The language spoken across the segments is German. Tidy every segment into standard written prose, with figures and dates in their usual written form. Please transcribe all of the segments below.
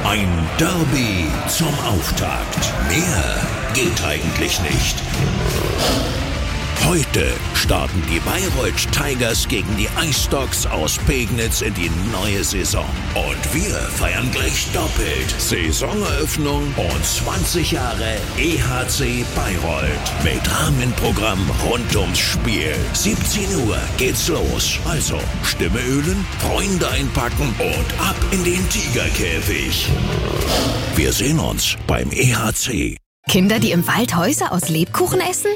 Ein Derby zum Auftakt. Mehr geht eigentlich nicht. Heute starten die Bayreuth Tigers gegen die Ice Dogs aus Pegnitz in die neue Saison. Und wir feiern gleich doppelt. Saisoneröffnung und 20 Jahre EHC Bayreuth. Mit Rahmenprogramm rund ums Spiel. 17 Uhr geht's los. Also Stimme ölen, Freunde einpacken und ab in den Tigerkäfig. Wir sehen uns beim EHC. Kinder, die im Wald Häuser aus Lebkuchen essen?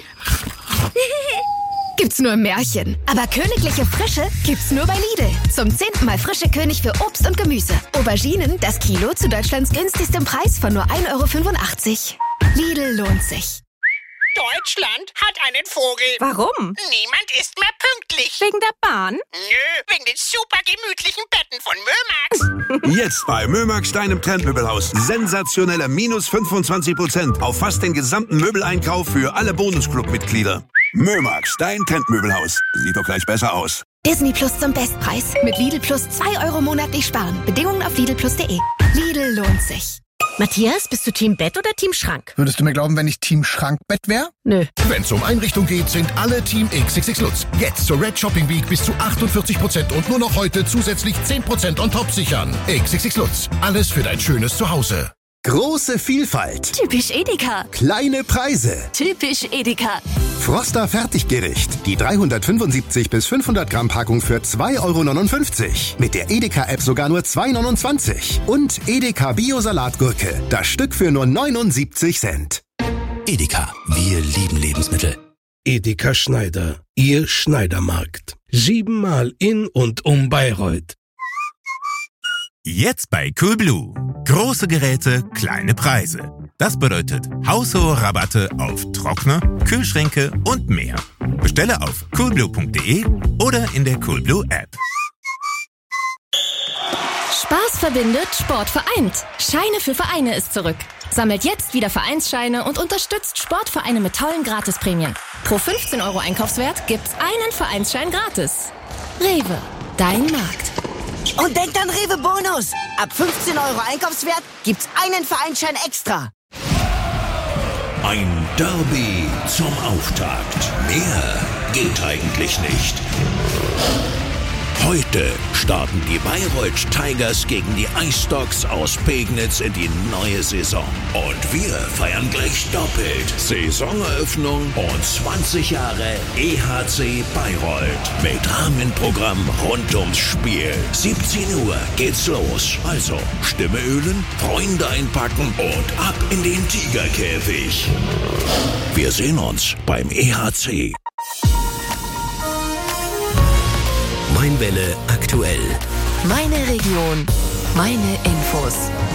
Gibt's nur im Märchen. Aber königliche Frische gibt's nur bei Lidl. Zum 10. Mal frische König für Obst und Gemüse. Auberginen, das Kilo zu Deutschlands günstigstem Preis von nur 1,85 €. Lidl lohnt sich. Deutschland hat einen Vogel. Warum? Niemand ist mehr pünktlich. Wegen der Bahn? Nö, wegen den super gemütlichen Betten von Mömax. Jetzt bei Mömax, deinem Trendmöbelhaus. Sensationelle minus 25% auf fast den gesamten Möbeleinkauf für alle Bonusclub-Mitglieder. Mömax, dein Trendmöbelhaus. Sieht doch gleich besser aus. Disney Plus zum Bestpreis. Mit Lidl Plus 2 € monatlich sparen. Bedingungen auf lidlplus.de. Lidl lohnt sich. Matthias, bist du Team Bett oder Team Schrank? Würdest du mir glauben, wenn ich Team Schrankbett wäre? Nö. Wenn es um Einrichtung geht, sind alle Team XXX Lutz. Jetzt zur Red Shopping Week bis zu 48% und nur noch heute zusätzlich 10% on top sichern. XXX Lutz. Alles für dein schönes Zuhause. Große Vielfalt. Typisch Edeka. Kleine Preise. Typisch Edeka. Froster Fertiggericht. Die 375 bis 500 Gramm Packung für 2,59 €. Mit der Edeka-App sogar nur 2,29 €. Und Edeka Bio-Salatgurke. Das Stück für nur 79 Cent. Edeka, wir lieben Lebensmittel. Edeka Schneider, Ihr Schneidermarkt. 7-mal in und um Bayreuth. Jetzt bei Coolblue. Große Geräte, kleine Preise. Das bedeutet haushohe Rabatte auf Trockner, Kühlschränke und mehr. Bestelle auf coolblue.de oder in der Coolblue App. Spaß verbindet, Sport vereint. Scheine für Vereine ist zurück. Sammelt jetzt wieder Vereinsscheine und unterstützt Sportvereine mit tollen Gratisprämien. Pro 15 € Einkaufswert gibt's einen Vereinsschein gratis. Rewe, dein Markt. Und denkt an Rewe Bonus. Ab 15 € Einkaufswert gibt's einen Vereinsschein extra. Ein Derby zum Auftakt. Mehr geht eigentlich nicht. Heute starten die Bayreuth Tigers gegen die Ice Dogs aus Pegnitz in die neue Saison. Und wir feiern gleich doppelt. Saisoneröffnung und 20 Jahre EHC Bayreuth. Mit Rahmenprogramm rund ums Spiel. 17 Uhr geht's los. Also Stimme ölen, Freunde einpacken und ab in den Tigerkäfig. Wir sehen uns beim EHC. Mainwelle aktuell. Meine Region, meine Infos.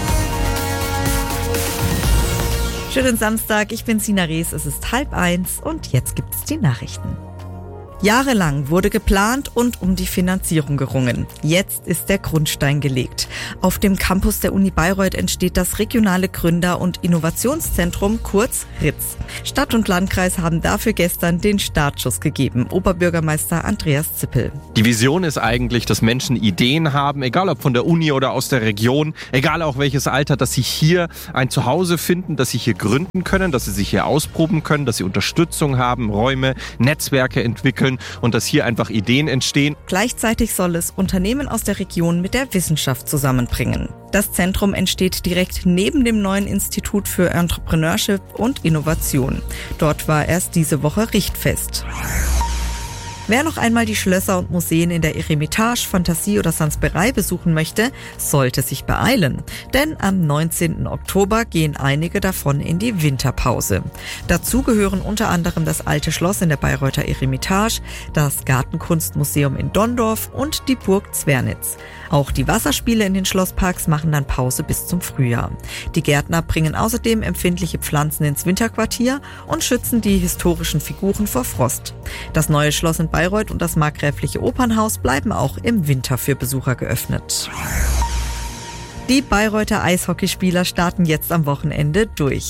Schönen Samstag, ich bin Sina Rees, es ist 12:30 und jetzt gibt's die Nachrichten. Jahrelang wurde geplant und um die Finanzierung gerungen. Jetzt ist der Grundstein gelegt. Auf dem Campus der Uni Bayreuth entsteht das regionale Gründer- und Innovationszentrum, kurz RIZ. Stadt und Landkreis haben dafür gestern den Startschuss gegeben. Oberbürgermeister Andreas Zippel. Die Vision ist eigentlich, dass Menschen Ideen haben, egal ob von der Uni oder aus der Region, egal auch welches Alter, dass sie hier ein Zuhause finden, dass sie hier gründen können, dass sie sich hier ausproben können, dass sie Unterstützung haben, Räume, Netzwerke entwickeln und dass hier einfach Ideen entstehen. Gleichzeitig soll es Unternehmen aus der Region mit der Wissenschaft zusammenbringen. Das Zentrum entsteht direkt neben dem neuen Institut für Entrepreneurship und Innovation. Dort war erst diese Woche Richtfest. Wer noch einmal die Schlösser und Museen in der Eremitage, Fantasie oder Sansperei besuchen möchte, sollte sich beeilen. Denn am 19. Oktober gehen einige davon in die Winterpause. Dazu gehören unter anderem das Alte Schloss in der Bayreuther Eremitage, das Gartenkunstmuseum in Donndorf und die Burg Zwernitz. Auch die Wasserspiele in den Schlossparks machen dann Pause bis zum Frühjahr. Die Gärtner bringen außerdem empfindliche Pflanzen ins Winterquartier und schützen die historischen Figuren vor Frost. Das neue Schloss in Bayreuth und das markgräfliche Opernhaus bleiben auch im Winter für Besucher geöffnet. Die Bayreuther Eishockeyspieler starten jetzt am Wochenende durch.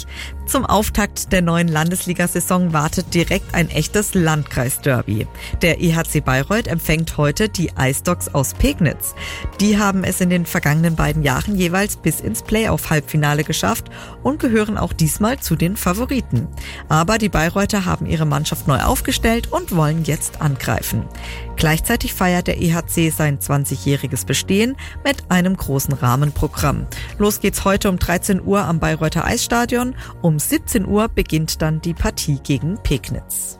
Zum Auftakt der neuen Landesliga-Saison wartet direkt ein echtes Landkreisderby. Der EHC Bayreuth empfängt heute die Eisdogs aus Pegnitz. Die haben es in den vergangenen beiden Jahren jeweils bis ins Playoff-Halbfinale geschafft und gehören auch diesmal zu den Favoriten. Aber die Bayreuther haben ihre Mannschaft neu aufgestellt und wollen jetzt angreifen. Gleichzeitig feiert der EHC sein 20-jähriges Bestehen mit einem großen Rahmenprogramm. Los geht's heute um 13 Uhr am Bayreuther Eisstadion. Um 17 Uhr beginnt dann die Partie gegen Pegnitz.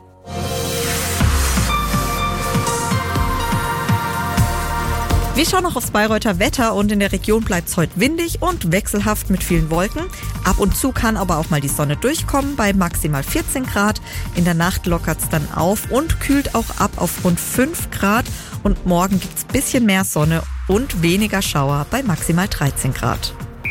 Wir schauen noch aufs Bayreuther Wetter und in der Region bleibt es heute windig und wechselhaft mit vielen Wolken. Ab und zu kann aber auch mal die Sonne durchkommen bei maximal 14 Grad. In der Nacht lockert es dann auf und kühlt auch ab auf rund 5 Grad. Und morgen gibt es ein bisschen mehr Sonne und weniger Schauer bei maximal 13 Grad.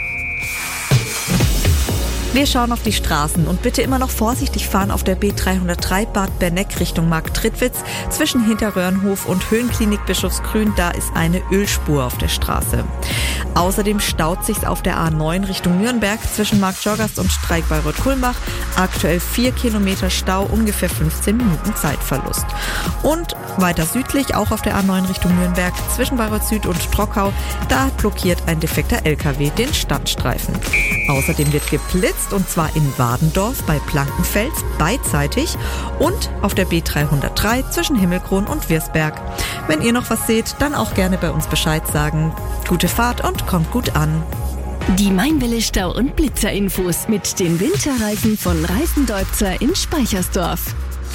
Wir schauen auf die Straßen und bitte immer noch vorsichtig fahren auf der B303 Bad Berneck Richtung Marktredwitz. Zwischen Hinterröhrenhof und Höhenklinik Bischofsgrün, da ist eine Ölspur auf der Straße. Außerdem staut sich's auf der A9 Richtung Nürnberg zwischen Marktjorgast und Streik-Bayreuth-Kulmbach. Aktuell 4 Kilometer Stau, ungefähr 15 Minuten Zeitverlust. Und weiter südlich, auch auf der A9 Richtung Nürnberg zwischen Bayreuth Süd und Trockau, da blockiert ein defekter LKW den Standstreifen. Außerdem wird geblitzt, und zwar in Wadendorf bei Blankenfels beidseitig und auf der B303 zwischen Himmelkron und Wirsberg. Wenn ihr noch was seht, dann auch gerne bei uns Bescheid sagen. Gute Fahrt und kommt gut an. Die Mainwelle Stau- und Blitzerinfos mit den Winterreifen von Reifen-Deutzer in Speichersdorf.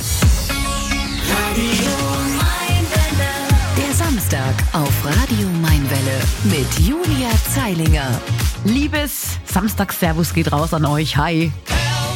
Radio Mainwelle. Der Samstag auf Radio Mainwelle mit Julia Zeilinger. Liebes Samstags-Servus geht raus an euch. Hi.